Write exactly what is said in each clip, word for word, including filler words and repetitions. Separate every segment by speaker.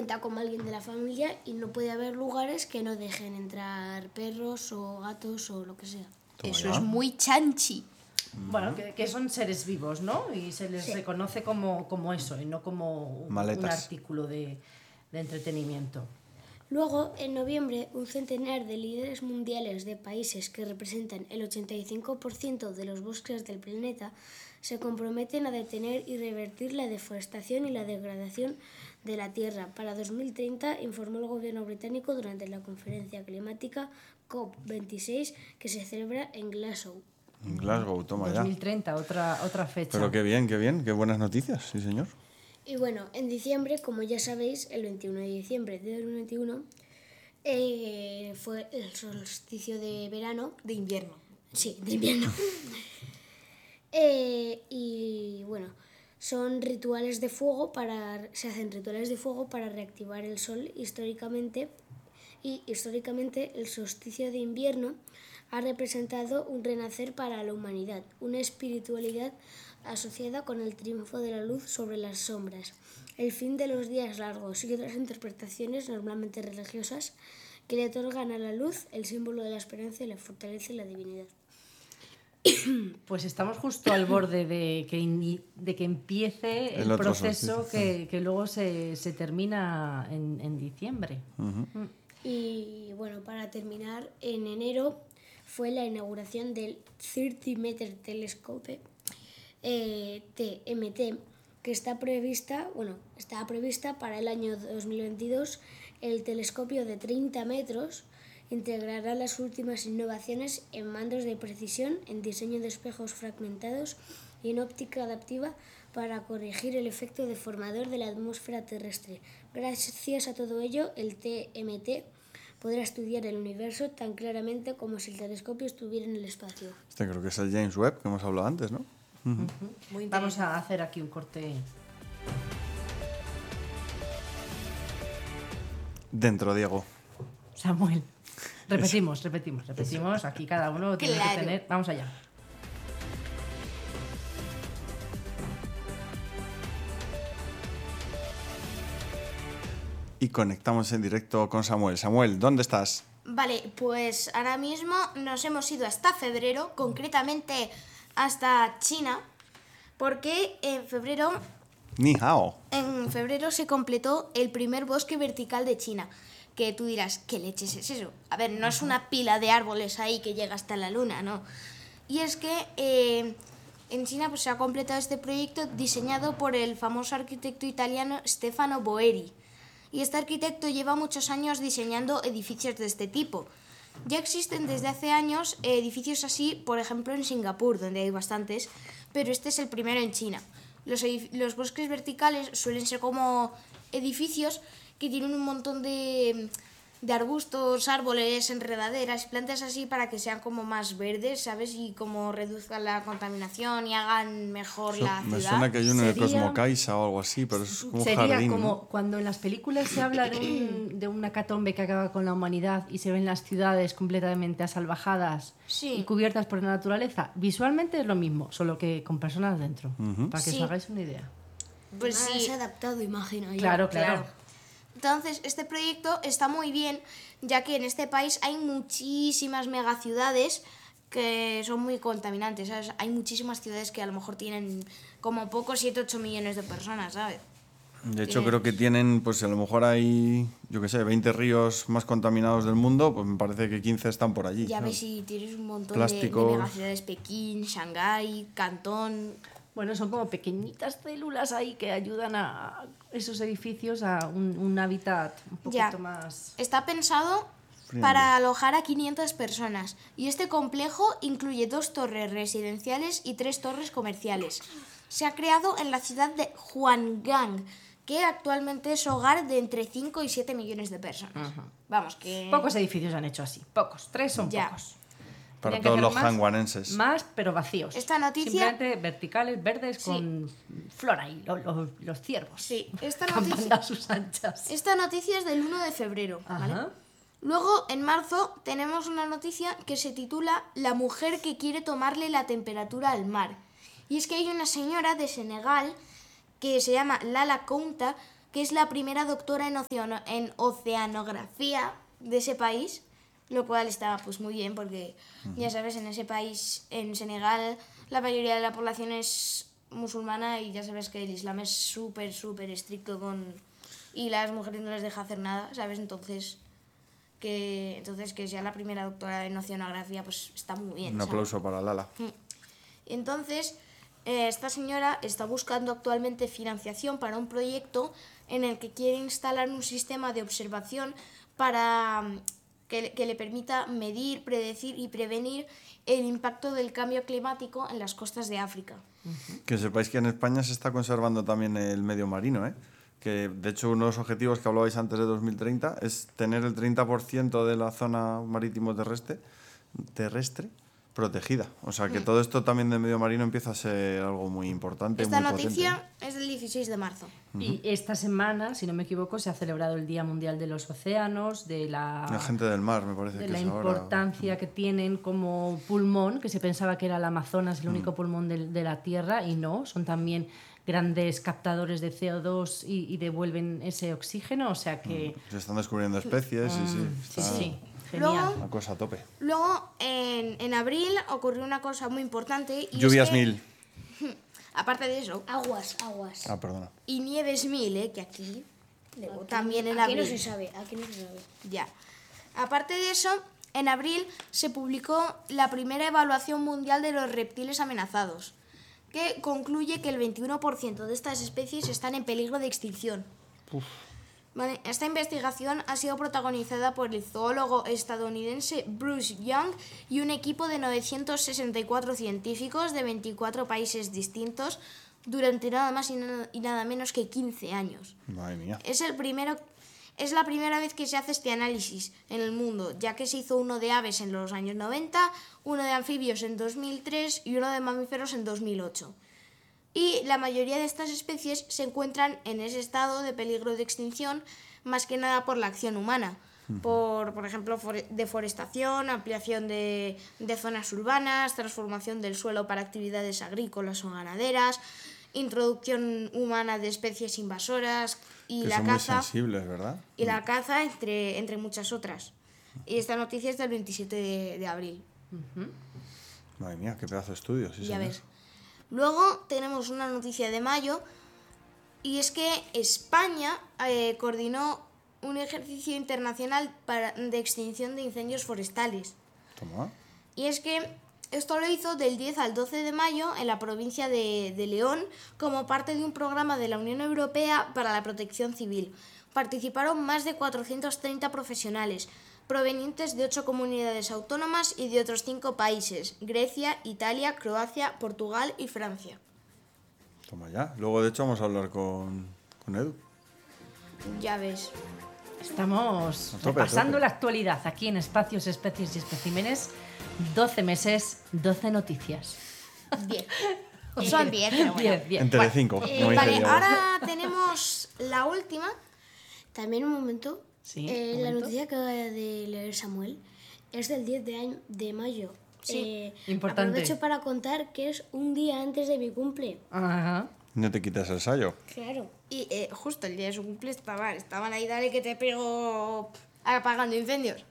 Speaker 1: cuenta como alguien de la familia y no puede haber lugares que no dejen entrar perros o gatos o lo que sea.
Speaker 2: Toma
Speaker 3: Eso
Speaker 2: ya.
Speaker 3: es muy chanchi.
Speaker 4: Bueno, que, que son seres vivos, ¿no? Y se les
Speaker 1: Sí.
Speaker 4: reconoce como, como eso y no como un,
Speaker 2: Maletas.
Speaker 4: un artículo de, de entretenimiento.
Speaker 1: Luego, en noviembre, un centenar de líderes mundiales de países que representan el ochenta y cinco por ciento de los bosques del planeta se comprometen a detener y revertir la deforestación y la degradación de la Tierra. Para dos mil treinta, informó el gobierno británico durante la conferencia climática COP veintiséis que se celebra en Glasgow.
Speaker 2: En Glasgow, toma ya.
Speaker 4: dos mil treinta, otra, otra fecha.
Speaker 2: Pero qué bien, qué bien, qué buenas noticias, sí señor.
Speaker 1: Y bueno, en diciembre, como ya sabéis, el veintiuno de diciembre de dos mil veintiuno eh, fue el solsticio de verano.
Speaker 3: De invierno.
Speaker 1: Sí, de invierno. eh, y bueno, son rituales de fuego para. Se hacen rituales de fuego para reactivar el sol históricamente. Y históricamente el solsticio de invierno ha representado un renacer para la humanidad, una espiritualidad asociada con el triunfo de la luz sobre las sombras, el fin de los días largos y otras interpretaciones normalmente religiosas que le otorgan a la luz el símbolo de la esperanza y la fortaleza y la divinidad.
Speaker 4: Pues estamos justo al borde de que, in- de que empiece el,
Speaker 2: El otro
Speaker 4: proceso
Speaker 2: solsticio.
Speaker 4: que, que luego se, se termina en, en diciembre.
Speaker 1: Y bueno, para terminar, en enero fue la inauguración del treinta Meter Telescope eh, T M T, que está prevista, bueno, está prevista para el año dos mil veintidós. El telescopio de treinta metros integrará las últimas innovaciones en mandos de precisión, en diseño de espejos fragmentados y en óptica adaptiva para corregir el efecto deformador de la atmósfera terrestre. Gracias a todo ello, el T M T podrá estudiar el universo tan claramente como si el telescopio estuviera en el espacio.
Speaker 2: Este creo que es el James Webb que hemos hablado antes, ¿no?
Speaker 3: Muy
Speaker 4: Vamos
Speaker 3: interesante.
Speaker 4: a hacer aquí un corte.
Speaker 2: Dentro, Diego.
Speaker 4: Samuel. Repetimos, repetimos, repetimos. Aquí cada uno tiene que
Speaker 3: Claro.
Speaker 4: tener. Vamos allá.
Speaker 2: Y conectamos en directo con Samuel. Samuel, ¿dónde estás?
Speaker 3: Vale, pues ahora mismo nos hemos ido hasta febrero, concretamente hasta China, porque en febrero,
Speaker 2: Ni hao.
Speaker 3: en febrero se completó el primer bosque vertical de China. Que tú dirás, ¿qué leches es eso? A ver, no es una pila de árboles ahí que llega hasta la luna, ¿no? Y es que eh, en China pues, se ha completado este proyecto diseñado por el famoso arquitecto italiano Stefano Boeri. Y este arquitecto lleva muchos años diseñando edificios de este tipo. Ya existen desde hace años edificios así, por ejemplo en Singapur, donde hay bastantes, pero este es el primero en China. Los, edif- los bosques verticales suelen ser como edificios que tienen un montón de, de arbustos, árboles, enredaderas y plantas así para que sean como más verdes, ¿sabes? Y como reduzcan la contaminación y hagan mejor
Speaker 2: Eso-
Speaker 3: la
Speaker 2: me
Speaker 3: ciudad.
Speaker 2: suena que hay uno en el
Speaker 4: Sería-
Speaker 2: Cosmocaisa o algo así, pero es como un
Speaker 4: Sería
Speaker 2: jardín,
Speaker 4: como
Speaker 2: ¿no?
Speaker 4: cuando en las películas se habla de, un, de una catombe que acaba con la humanidad y se ven las ciudades completamente asalvajadas
Speaker 3: Sí.
Speaker 4: y cubiertas por la naturaleza. Visualmente es lo mismo, solo que con personas dentro, para que
Speaker 3: Sí.
Speaker 4: os hagáis una idea.
Speaker 3: Pues
Speaker 1: Más
Speaker 3: sí.
Speaker 1: adaptado, imagino yo.
Speaker 4: Claro, claro.
Speaker 3: Claro. Entonces, este proyecto está muy bien, ya que en este país hay muchísimas megaciudades que son muy contaminantes, ¿sabes? Hay muchísimas ciudades que a lo mejor tienen como poco siete ocho millones de personas, ¿sabes?
Speaker 2: De hecho,
Speaker 3: Tiene-
Speaker 2: creo que tienen, pues a lo mejor hay, yo qué sé, veinte ríos más contaminados del mundo, pues me parece que quince están por allí.
Speaker 3: Ya
Speaker 2: ¿sabes?
Speaker 3: ves si tienes un montón de, de
Speaker 2: Plásticos.
Speaker 3: megaciudades, Pekín, Shanghái, Cantón.
Speaker 4: Bueno, son como pequeñitas células ahí que ayudan a esos edificios a un, un hábitat un poquito
Speaker 3: Ya.
Speaker 4: más...
Speaker 3: Está pensado
Speaker 2: Friendly.
Speaker 3: para alojar a quinientas personas y este complejo incluye dos torres residenciales y tres torres comerciales. Se ha creado en la ciudad de Huanggang, que actualmente es hogar de entre cinco y siete millones de personas. Vamos, que...
Speaker 4: Pocos edificios han hecho así, pocos, tres son
Speaker 3: Ya.
Speaker 4: pocos.
Speaker 2: Para
Speaker 4: Tenían que
Speaker 2: todos
Speaker 4: hacer
Speaker 2: los
Speaker 4: más-
Speaker 2: hanguanenses.
Speaker 4: Más, pero vacíos.
Speaker 3: Esta noticia-
Speaker 4: Simplemente verticales, verdes, con flora y lo- lo- los ciervos.
Speaker 3: Sí, esta
Speaker 4: Campando
Speaker 3: noticia-
Speaker 4: a sus anchas.
Speaker 3: Esta noticia es del uno de febrero, ¿vale?
Speaker 4: Ajá.
Speaker 3: Luego, en marzo, tenemos una noticia que se titula La mujer que quiere tomarle la temperatura al mar. Y es que hay una señora de Senegal que se llama Lala Kounta, que es la primera doctora en, oceano, en oceanografía de ese país, lo cual está pues muy bien porque, uh-huh. ya sabes, en ese país, en Senegal, la mayoría de la población es musulmana y ya sabes que el Islam es súper, súper estricto con... y las mujeres no les deja hacer nada, ¿sabes? Entonces... que entonces que sea la primera doctora en oceanografía pues está muy bien.
Speaker 2: Un aplauso, ¿sabes?, para Lala.
Speaker 3: Entonces, eh, esta señora está buscando actualmente financiación para un proyecto en el que quiere instalar un sistema de observación para que, que le permita medir, predecir y prevenir el impacto del cambio climático en las costas de África.
Speaker 2: Uh-huh. Que sepáis que en España se está conservando también el medio marino, ¿eh? Que de hecho uno de los objetivos que hablabais antes de dos mil treinta es tener el treinta por ciento de la zona marítimo terrestre, terrestre protegida. O sea que mm. todo esto también del medio marino empieza a ser algo muy importante.
Speaker 3: Esta
Speaker 2: muy
Speaker 3: noticia
Speaker 2: potente.
Speaker 3: Es del dieciséis de marzo.
Speaker 4: Uh-huh. Y esta semana, si no me equivoco, se ha celebrado el Día Mundial de los Océanos, de la,
Speaker 2: la gente del mar, me parece
Speaker 4: de
Speaker 2: que
Speaker 4: la
Speaker 2: es
Speaker 4: importancia
Speaker 2: ahora.
Speaker 4: que tienen como pulmón, que se pensaba que era el Amazonas, el único mm. pulmón de, de la Tierra, y no, son también grandes captadores de C O dos y, y devuelven ese oxígeno, o sea que...
Speaker 2: Se están descubriendo especies
Speaker 4: mm,
Speaker 2: y sí, está
Speaker 4: sí, sí,
Speaker 3: genial.
Speaker 2: Luego, una cosa a tope.
Speaker 3: Luego, en, en abril ocurrió una cosa muy importante. Y
Speaker 2: Lluvias
Speaker 3: es que,
Speaker 2: mil.
Speaker 3: Aparte de eso...
Speaker 1: Aguas, aguas.
Speaker 2: Ah, perdona.
Speaker 3: Y nieves mil, ¿eh? Que aquí...
Speaker 1: Aquí,
Speaker 3: también en
Speaker 1: aquí
Speaker 3: abril.
Speaker 1: no se sabe, aquí no se sabe.
Speaker 3: Ya. Aparte de eso, en abril se publicó la primera evaluación mundial de los reptiles amenazados, que concluye que el veintiuno por ciento de estas especies están en peligro de extinción. Uf. Vale, esta investigación ha sido protagonizada por el zoólogo estadounidense Bruce Young y un equipo de novecientos sesenta y cuatro científicos de veinticuatro países distintos durante nada más y nada, y nada menos que quince años.
Speaker 2: Madre mía.
Speaker 3: Es el primero... Es la primera vez que se hace este análisis en el mundo, ya que se hizo uno de aves en los años noventa, uno de anfibios en dos mil tres y uno de mamíferos en dos mil ocho. Y la mayoría de estas especies se encuentran en ese estado de peligro de extinción, más que nada por la acción humana. Uh-huh. Por, por ejemplo, deforestación, ampliación de, de zonas urbanas, transformación del suelo para actividades agrícolas o ganaderas, introducción humana de especies invasoras y
Speaker 2: que
Speaker 3: la
Speaker 2: son
Speaker 3: caza.
Speaker 2: Muy sensibles, ¿verdad?
Speaker 3: Y la caza, entre, entre muchas otras. Y esta noticia es del veintisiete de, de abril.
Speaker 4: Uh-huh.
Speaker 2: Madre mía, qué pedazo de estudio. Sí,
Speaker 3: ya
Speaker 2: señor.
Speaker 3: ves. Luego tenemos una noticia de mayo, y es que España eh, coordinó un ejercicio internacional para, de extinción de incendios forestales.
Speaker 2: Toma.
Speaker 3: Y es que esto lo hizo del diez al doce de mayo en la provincia de, de León como parte de un programa de la Unión Europea para la protección civil. Participaron más de cuatrocientos treinta profesionales provenientes de ocho comunidades autónomas y de otros cinco países: Grecia, Italia, Croacia, Portugal y Francia.
Speaker 2: Toma ya. Luego, de hecho, vamos a hablar con, con Edu.
Speaker 3: Ya ves.
Speaker 4: Estamos
Speaker 2: tope,
Speaker 4: repasando la actualidad aquí en Espacios, Especies y Especímenes. doce meses, doce noticias.
Speaker 3: Bien. Son diez, pero bueno.
Speaker 2: Bien, bien. En Telecinco.
Speaker 3: Eh, vale, ahora tenemos la última.
Speaker 1: También un momento.
Speaker 4: Sí,
Speaker 1: eh,
Speaker 4: un
Speaker 1: la
Speaker 4: momento.
Speaker 1: noticia que acaba de leer Samuel es del diez de, año, de mayo.
Speaker 3: Sí,
Speaker 1: eh,
Speaker 4: importante.
Speaker 1: Aprovecho para contar que es un día antes de mi cumple.
Speaker 4: Ajá.
Speaker 2: No te quitas el sayo.
Speaker 1: Claro.
Speaker 3: Y eh, justo el día de su cumple estaban, estaban ahí, dale que te pego apagando incendios.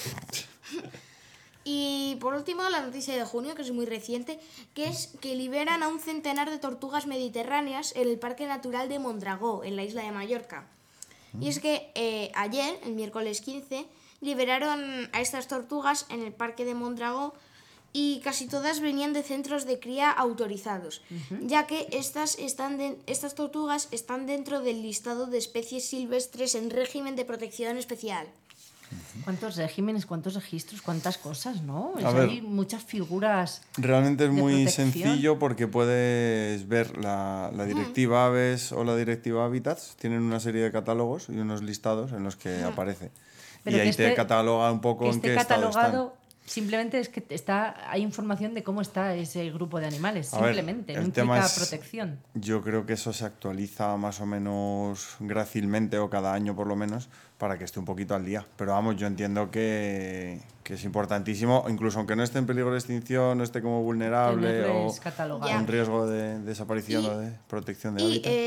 Speaker 3: Y por último, la noticia de junio, que es muy reciente, que es que liberan a un centenar de tortugas mediterráneas en el Parque Natural de Mondragó, en la isla de Mallorca. Y es que eh, ayer, el miércoles quince, liberaron a estas tortugas en el Parque de Mondragó y casi todas venían de centros de cría autorizados, uh-huh. ya que estas, están de, estas tortugas están dentro del listado de especies silvestres en régimen de protección especial.
Speaker 4: ¿Cuántos regímenes, cuántos registros, cuántas cosas, no?
Speaker 2: A
Speaker 4: Es,
Speaker 2: ver,
Speaker 4: hay muchas figuras.
Speaker 2: Realmente es
Speaker 4: de
Speaker 2: muy
Speaker 4: protección.
Speaker 2: sencillo porque puedes ver la, la directiva Aves o la directiva Hábitats. Tienen una serie de catálogos y unos listados en los que aparece.
Speaker 4: Pero
Speaker 2: y ahí
Speaker 4: que
Speaker 2: te
Speaker 4: esté-
Speaker 2: cataloga un poco
Speaker 4: Que
Speaker 2: en
Speaker 4: esté
Speaker 2: qué estado
Speaker 4: catalogado,
Speaker 2: están.
Speaker 4: simplemente es que está, hay información de cómo está ese grupo de animales,
Speaker 2: A ver,
Speaker 4: simplemente,
Speaker 2: el
Speaker 4: no
Speaker 2: tema
Speaker 4: implica
Speaker 2: es-
Speaker 4: protección.
Speaker 2: Yo creo que eso se actualiza más o menos grácilmente o cada año por lo menos para que esté un poquito al día. Pero vamos, yo entiendo que, que es importantísimo, incluso aunque no esté en peligro de extinción, no esté como vulnerable o
Speaker 4: Tenerles catalogados.
Speaker 3: Ya.
Speaker 2: en riesgo de desaparición
Speaker 3: Y-
Speaker 2: o de protección de
Speaker 3: Y
Speaker 2: hábitat.
Speaker 3: eh,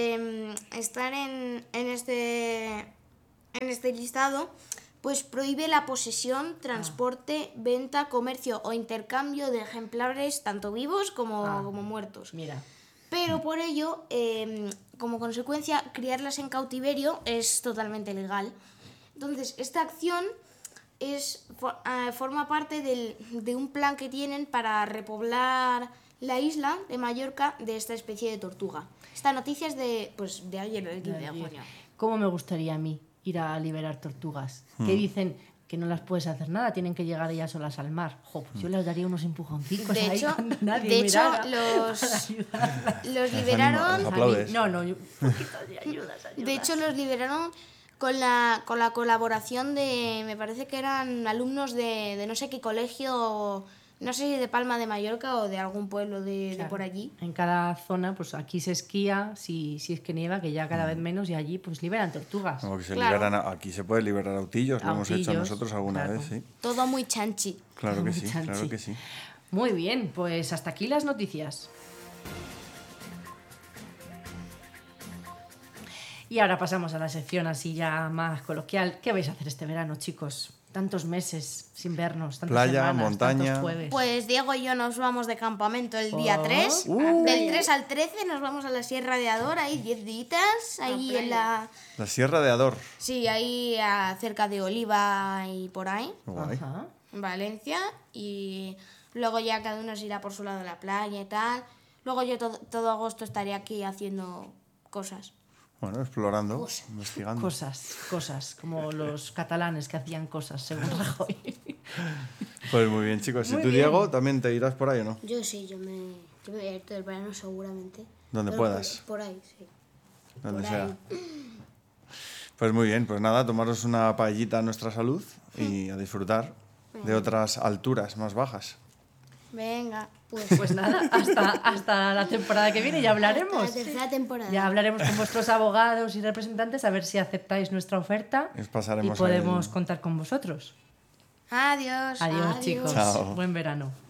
Speaker 3: eh, estar en, en, este, en este listado, pues prohíbe la posesión, transporte, venta, comercio o intercambio de ejemplares tanto vivos como,
Speaker 4: Ah.
Speaker 3: como muertos.
Speaker 4: Mira.
Speaker 3: Pero por ello, eh, como consecuencia, criarlas en cautiverio es totalmente legal. Entonces, esta acción es, for- eh, forma parte del- de un plan que tienen para repoblar la isla de Mallorca de esta especie de tortuga. Esta noticia es de, pues, de ayer, el quince de junio.
Speaker 4: ¿Cómo me gustaría a mí ir a liberar tortugas? Que dicen que no las puedes hacer nada, tienen que llegar ellas solas al mar. Jo, pues yo les daría unos empujoncicos
Speaker 3: De
Speaker 4: ahí
Speaker 3: hecho,
Speaker 4: cuando nadie
Speaker 3: de hecho
Speaker 4: mirara
Speaker 3: los,
Speaker 4: para ayudarlas.
Speaker 3: los liberaron...
Speaker 2: anima-
Speaker 4: A mí-
Speaker 2: Aplaudes.
Speaker 4: No, no, yo- un poquito de ayudas, ayudas.
Speaker 3: De hecho, los liberaron con la, con la colaboración de, me parece que eran alumnos de, de no sé qué colegio, no sé si de Palma de Mallorca o de algún pueblo de, de
Speaker 4: Claro,
Speaker 3: por allí.
Speaker 4: En cada zona, pues aquí se esquía, si, si es que nieva, que ya cada vez menos, y allí pues liberan tortugas.
Speaker 2: Como que se
Speaker 3: Claro.
Speaker 2: liberan a- aquí se puede liberar autillos, lo hemos hecho
Speaker 4: Autillos,
Speaker 2: nosotros alguna
Speaker 4: claro.
Speaker 2: vez, sí.
Speaker 3: Todo muy chanchi.
Speaker 2: Claro que
Speaker 4: Muy
Speaker 2: sí,
Speaker 4: chanchi.
Speaker 2: claro que sí.
Speaker 4: Muy bien, pues hasta aquí las noticias. Y ahora pasamos a la sección así ya más coloquial. ¿Qué vais a hacer este verano, chicos? Tantos meses sin vernos, tantas
Speaker 2: Playa,
Speaker 4: semanas,
Speaker 2: montaña.
Speaker 4: tantos jueves.
Speaker 3: Pues Diego y yo nos vamos de campamento el día
Speaker 4: Oh.
Speaker 3: tres.
Speaker 2: Uh.
Speaker 3: Del tres al trece nos vamos a la Sierra de Ador, ahí diez días, ahí en la...
Speaker 2: La Sierra de Ador.
Speaker 3: Sí, ahí ah, cerca de Oliva y por ahí.
Speaker 2: Qué guay.
Speaker 4: Ajá.
Speaker 3: En Valencia, y luego ya cada uno se irá por su lado a la playa y tal. Luego yo todo, todo agosto estaré aquí haciendo cosas.
Speaker 2: Bueno, explorando, investigando.
Speaker 4: Cosas, cosas, como los catalanes que hacían cosas, según Rajoy.
Speaker 2: Pues muy bien, chicos. ¿Y
Speaker 4: Muy
Speaker 2: tú,
Speaker 4: bien.
Speaker 2: Diego, también te irás por ahí o no?
Speaker 1: Yo sí, yo me, yo me voy a ir todo el verano seguramente.
Speaker 2: Donde
Speaker 1: Pero
Speaker 2: puedas.
Speaker 1: Por, por ahí, sí.
Speaker 2: Donde
Speaker 1: por
Speaker 2: sea.
Speaker 1: ahí.
Speaker 2: Pues muy bien, pues nada, tomaros una paellita a nuestra salud y a disfrutar de otras alturas más bajas.
Speaker 3: Venga.
Speaker 1: Pues,
Speaker 4: Pues nada, hasta, hasta la temporada que viene ya hablaremos.
Speaker 1: la tercera temporada.
Speaker 4: Ya hablaremos con vuestros abogados y representantes a ver si aceptáis nuestra oferta
Speaker 2: Y os
Speaker 4: y
Speaker 2: pasaremos
Speaker 4: podemos
Speaker 2: el-
Speaker 4: contar con vosotros.
Speaker 3: Adiós.
Speaker 4: Adiós,
Speaker 1: Adiós.
Speaker 4: chicos.
Speaker 2: Chao.
Speaker 4: Buen verano.